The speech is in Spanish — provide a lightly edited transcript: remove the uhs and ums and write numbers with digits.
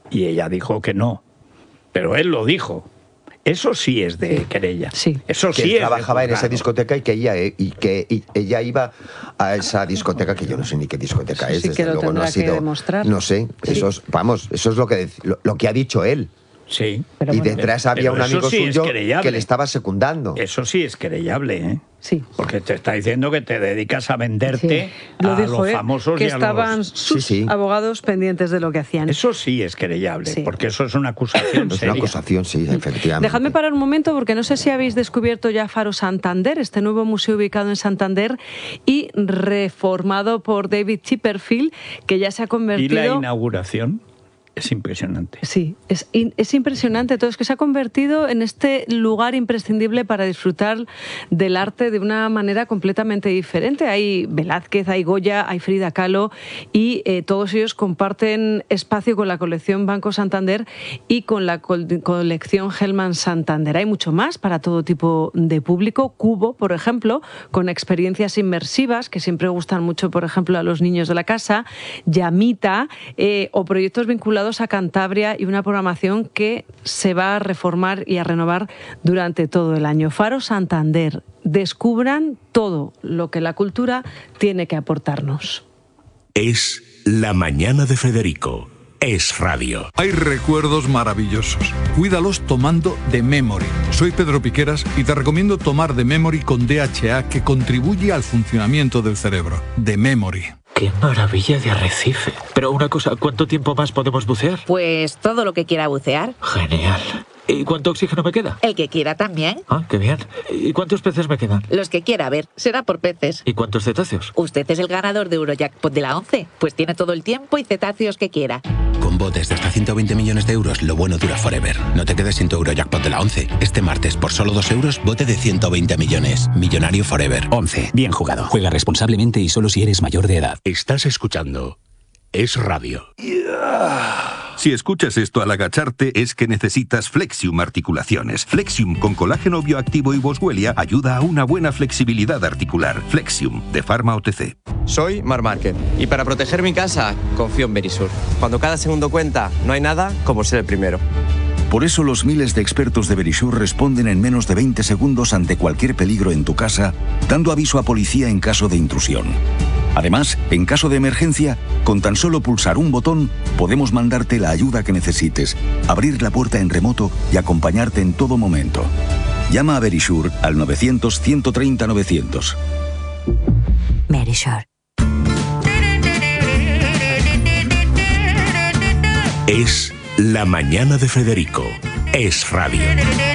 y ella dijo que no. Pero él lo dijo. Eso sí es de querella. Sí. Eso sí que él es trabajaba en esa juzgado. discoteca y que ella iba a esa discoteca, que yo no sé ni qué discoteca es, Sí, desde que lo luego no ha tendrá que sido. demostrar. No sé, Sí. eso es, vamos, eso es lo que ha dicho él. Sí. Pero Y bueno, detrás había pero un eso amigo sí es suyo querellable. que le estaba secundando. Eso sí es querellable, ¿eh? Sí. Porque te está diciendo que te dedicas a venderte Lo a dijo, los famosos que y a estaban los... sus Sí. abogados pendientes de lo que hacían. Eso sí es querellable, Sí. porque eso es una acusación Es seria. una acusación, sí, efectivamente. Dejadme parar un momento porque no sé si habéis descubierto ya Faro Santander, este nuevo museo ubicado en Santander y reformado por David Chipperfield, que ya se ha Y convertido... la inauguración es impresionante. Sí, es impresionante todo, es que se ha convertido en este lugar imprescindible para disfrutar del arte de una manera completamente diferente. Hay Velázquez, hay Goya, hay Frida Kahlo y todos ellos comparten espacio con la colección Banco Santander y con la colección Hellman Santander. Hay mucho más para todo tipo de público. Cubo, por ejemplo, con experiencias inmersivas que siempre gustan mucho, por ejemplo, a los niños de la casa. Llamita o proyectos vinculados a Cantabria y una programación que se va a reformar y a renovar durante todo el año. Faro Santander, descubran todo lo que la cultura tiene que aportarnos. Es La Mañana de Federico. Es radio. Hay recuerdos maravillosos. Cuídalos tomando The Memory. Soy Pedro Piqueras y te recomiendo tomar The Memory con DHA, que contribuye al funcionamiento del cerebro. The Memory. ¡Qué maravilla de arrecife! Pero una cosa, ¿cuánto tiempo más podemos bucear? Pues todo lo que quiera bucear. Genial. ¿Y cuánto oxígeno me queda? El que quiera también. Ah, qué bien. ¿Y cuántos peces me quedan? Los que quiera ver. Será por peces. ¿Y cuántos cetáceos? Usted es el ganador de Eurojackpot de la 11. Pues tiene todo el tiempo y cetáceos que quiera. Con botes de hasta 120 millones de euros, lo bueno dura forever. No te quedes sin tu Eurojackpot de la 11. Este martes, por solo 2 euros, bote de 120 millones. Millonario forever. 11. Bien jugado. Juega responsablemente y solo si eres mayor de edad. Estás escuchando Es radio. Si escuchas esto al agacharte, es que necesitas Flexium Articulaciones. Flexium con colágeno bioactivo y boswellia ayuda a una buena flexibilidad articular. Flexium, de Pharma OTC. Soy Marc Márquez y para proteger mi casa confío en Verisur. Cuando cada segundo cuenta, no hay nada como ser el primero. Por eso los miles de expertos de Verisur responden en menos de 20 segundos ante cualquier peligro en tu casa, dando aviso a policía en caso de intrusión. Además, en caso de emergencia, con tan solo pulsar un botón, podemos mandarte la ayuda que necesites, abrir la puerta en remoto y acompañarte en todo momento. Llama a Verisur al 900-130-900. Verisur. Es La Mañana de Federico. Es radio.